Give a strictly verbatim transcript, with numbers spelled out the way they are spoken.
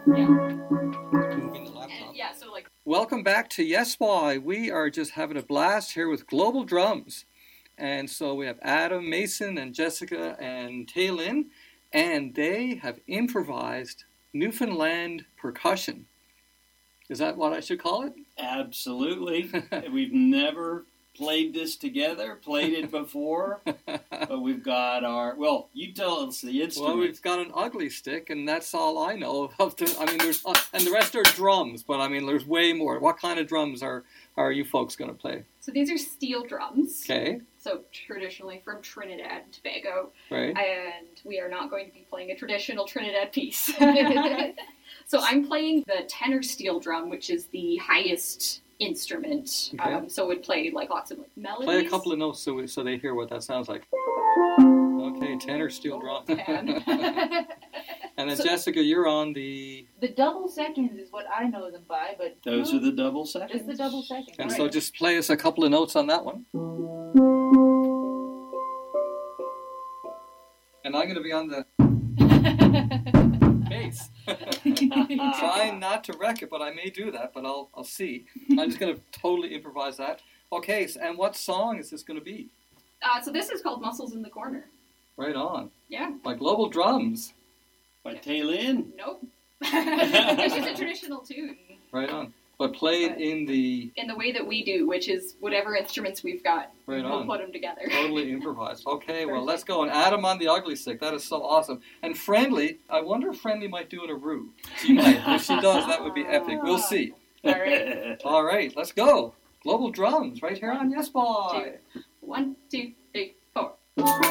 Yeah. Moving the laptop. And yeah, so like. Welcome back to Yes Boy. We are just having a blast here with Global Drums. And so we have Adam, Mason, and Jessica, and Taylin, and they have improvised Newfoundland percussion. Is that what I should call it? Absolutely. We've never played this together, played it before, but we've got our, well, you tell us the instrument. Well, we've got an ugly stick, and that's all I know of. The, I mean, there's, and the rest are drums, but I mean, there's way more. What kind of drums are, are you folks going to play? So these are steel drums. Okay. So traditionally from Trinidad and Tobago. Right. And we are not going to be playing a traditional Trinidad piece. So I'm playing the tenor steel drum, which is the highest instrument. Okay. Um, so it would play like lots of like melodies. Play a couple of notes so we, so they hear what that sounds like. Okay, tenor steel drum. And then So- Jessica, you're on the... The double seconds is what I know them by, but Those are the double seconds. it's the double seconds. And right. so just play us a couple of notes on that one. And I'm going to be on the bass. Trying not to wreck it, but I may do that, but I'll I'll see. I'm just going to totally improvise that. Okay, so, and what song is this going to be? uh, so this is called Muscles in the Corner. Right on. Yeah. By Global Drums. By Taylin. Nope. It's just a traditional tune. Right on. But played in the... In the way that we do, which is whatever instruments we've got, Right we'll on. put them together. Totally improvised. Okay, well, let's go. And Adam on the ugly stick. That is so awesome. And Friendly, I wonder if Friendly might do it a roo. She might. If she does, that would be epic. We'll see. All right. All right, let's go. Global Drums right here on Yes Boy. Two. One, two, three, four.